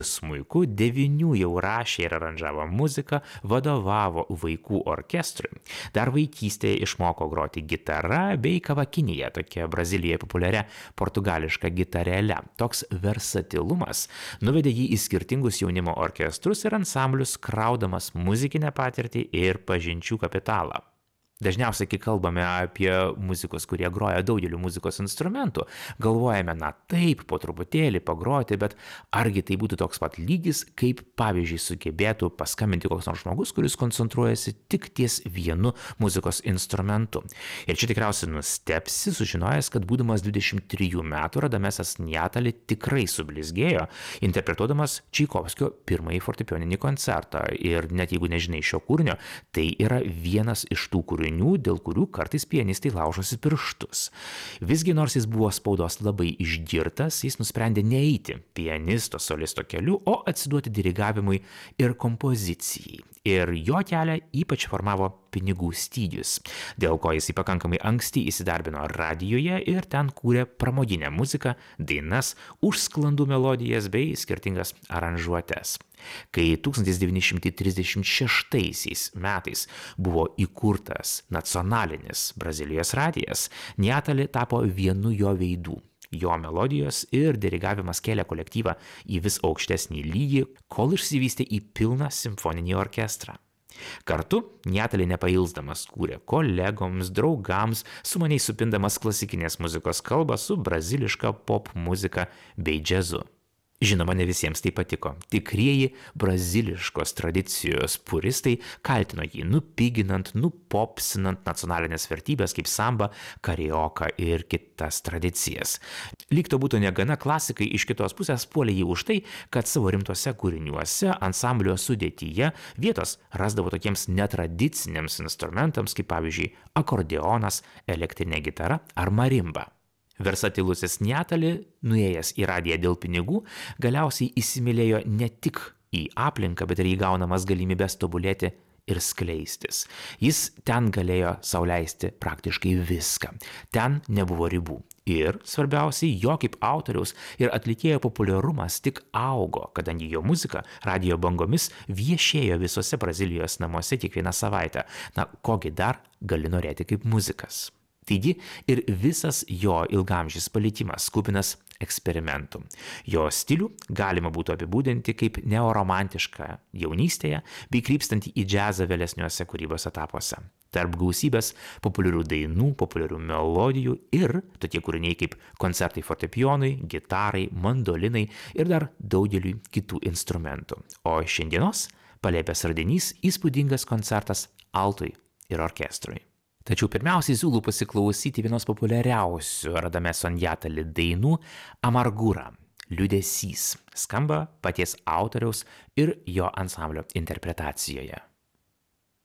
smuiku, 9 jau rašė ir aranžavo muziką, vadovavo vaikų orkestrui. Dar vaikystėje išmoko groti gitara bei kavakinėje, tokia Brazilijoje populiaria portugališka gitarėle. Toks versatilumas nuvedė jį į skirtingus jaunimo orkestrus ir ansamblius, kraudamas muzikinę patirtį ir pažinčių kapitalą. Dažniausiai, kai kalbame apie muzikus, kurie groja daugeliu muzikos instrumentų, galvojame, na taip, po truputėlį pagroti, bet argi tai būtų toks pat lygis, kaip pavyzdžiui sugebėtų paskambinti koks nors žmogus, kuris koncentruojasi tik ties vienu muzikos instrumentu. Ir čia tikriausiai nustepsi, sužinojęs, kad būdamas 23 metų Radamesas Niatali tikrai sublizgėjo, interpretuodamas Čaikovskio pirmąjį fortepijoninį koncertą. Ir net jeigu nežinai šio kūrinio, tai yra vienas iš tų kūrinių, dėl kurių kartais pianistai laužosi pirštus. Visgi nors jis buvo spaudos labai išgirtas, jis nusprendė neeiti pianisto solisto keliu, o atsiduoti dirigavimui ir kompozicijai. Ir jo kelią ypač formavo pinigų stygius, dėl ko jis pakankamai anksti įsidarbino radijoje ir ten kūrė pramoginę muziką, dainas, užsklandų melodijas bei skirtingas aranžuotes. Kai 1936 metais buvo įkurtas nacionalinis Brazilijos radijas, Niatali tapo vienu jo veidų. Jo melodijos ir dirigavimas kėlė kolektyvą į vis aukštesnį lygį, kol išsivystė į pilną simfoninį orkestrą. Kartu Niatali nepailsdamas kūrė kolegoms, draugams, sumaniai supindamas klasikinės muzikos kalbą su braziliška pop muzika bei džiazu. Žinoma, ne visiems tai patiko. Tikrieji braziliškos tradicijos puristai kaltino jį nupiginant, nupopsinant nacionalinės vertybės kaip samba, karioka ir kitas tradicijas. Lyg to būtų negana, klasikai iš kitos pusės puolė jį už tai, kad savo rimtuose kūriniuose, ansamblio sudėtyje vietos rasdavo tokiems netradiciniams instrumentams kaip pavyzdžiui akordeonas, elektrinė gitara ar marimba. Versatilusis Niatali, nuėjęs į radiją dėl pinigų, galiausiai įsimylėjo ne tik į aplinką, bet ir įgaunamas galimybės tobulėti ir skleistis. Jis ten galėjo sau leisti praktiškai viską. Ten nebuvo ribų. Ir, svarbiausiai, jo kaip autoriaus ir atlikėjo populiarumas tik augo, kadangi jo muzika radijo bangomis viešėjo visose Brazilijos namuose kiekvieną savaitę. Na, kogi dar gali norėti kaip muzikas? Taigi ir visas jo ilgamžis palikimas kupinas eksperimentų. Jo stilių galima būtų apibūdinti kaip neoromantišką jaunystėje bei krypstantį į džiazą vėlesniuose kūrybos etapuose. Tarp gausybės populiarių dainų, populiarių melodijų ir tokie kūriniai kaip koncertai fortepijonui, gitarai, mandolinai ir dar daugeliui kitų instrumentų. O šiandienos Palėpės radinys įspūdingas koncertas altui ir orkestrui. Tačiau pirmiausiai siūlau pasiklausyti vienos populiariausių Radameso Niatali dainų Amargura, liūdesys, skamba paties autoriaus ir jo ansamblio interpretacijoje.